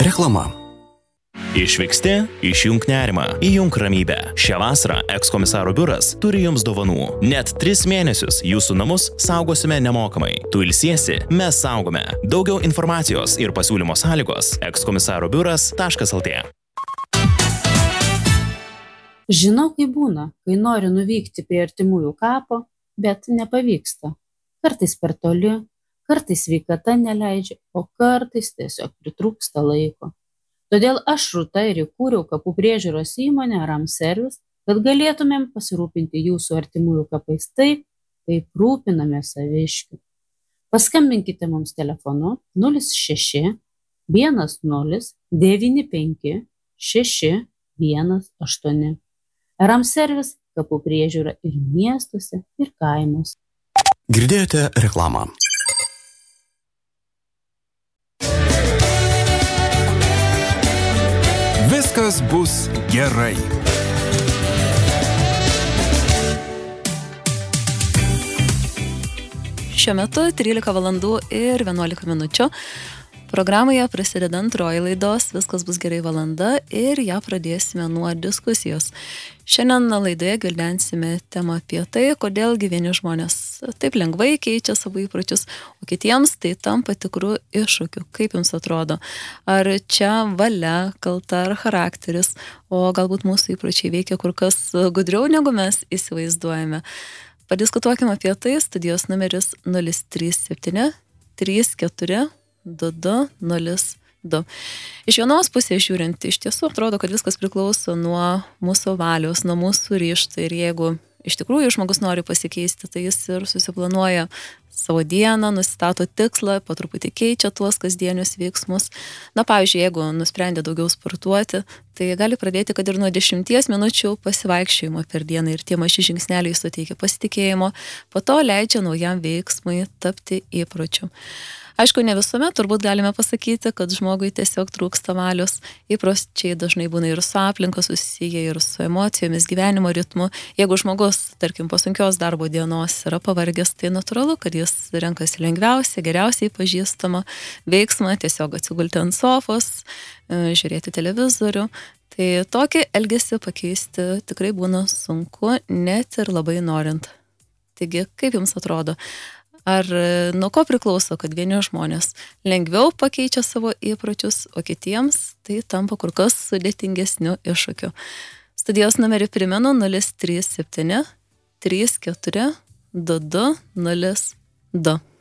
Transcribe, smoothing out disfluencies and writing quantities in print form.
Reklama. Išvyksti, išjunk nerimą, įjunk ramybę. Šią vasarą ekskomisaro biuras turi jums dovanų. Net 3 mėnesius jūsų namus saugosime nemokamai. Tu ilsiesi, mes saugome. Daugiau informacijos ir pasiūlymo sąlygos ekskomisarobiuras.lt. Žinau, kaip būna, kai nori nuvykti prie artimųjų kapo, bet nepavyksta. Kartais per toli, kartais sveikata neleidžia, o kartais tiesiog pritrūksta laiko. Todėl aš, Rūta, ir įkūriau kapų priežiūros įmonę RAM Service, kad galėtumėm pasirūpinti jūsų artimųjų kapais taip, kaip rūpinamės saviškių. Paskambinkite mums telefonu 06 10 95 618. RAM Service kapų priežiūra ir miestuose, ir kaimuose. Girdėjote reklamą. Viskas bus gerai. Šiuo metu 13 valandų ir 11 minučių. Programoje prasideda antroji laidos Viskas bus gerai valanda ir ją pradėsime nuo diskusijos. Šiandien laidoje gvildensime temą apie tai, kodėl vieni žmonės taip lengvai keičia savo įpročius, o kitiems tai tampa tikrų iššūkių. Kaip jums atrodo? Ar čia valia kalta ar charakteris, o galbūt mūsų įpročiai veikia kur kas gudriau, negu mes įsivaizduojame? Padiskutuokime apie tai. Studijos numeris 037 34 2202. Iš vienos pusės žiūrint, iš tiesų atrodo, kad viskas priklauso nuo mūsų valios, nuo mūsų ryžto, ir jeigu iš tikrųjų žmogus nori pasikeisti, tai jis ir susiplanuoja savo dieną, nusistato tikslą, po truputį keičia tuos kasdienius veiksmus. Na, pavyzdžiui, jeigu nusprendė daugiau sportuoti, tai gali pradėti, kad ir nuo 10 minučių pasivaikščiojimo per dieną, ir tie maži žingsneliai suteikia pasitikėjimo, po to leidžia naujam veiksmui tapti įpročiu. Aišku, ne visuomet turbūt galime pasakyti, kad žmogui tiesiog trūksta valios. Įpročiai dažnai būna ir su aplinka susiję, ir su emocijomis, gyvenimo ritmu. Jeigu žmogus, tarkim, po sunkios darbo dienos yra pavargęs, tai natūralu, kad jis renkasi lengviausiai, geriausiai pažįstamą veiksmą, tiesiog atsigulti ant sofos, žiūrėti televizorių. Tai tokį elgesį pakeisti tikrai būna sunku, net ir labai norint. Taigi, kaip jums atrodo? Ar nuo ko priklauso, kad vieni žmonės lengviau pakeičia savo įpročius, o kitiems tai tampa kur kas sudėtingesniu iššūkiu? Studijos numerį primenu 037 34 2202.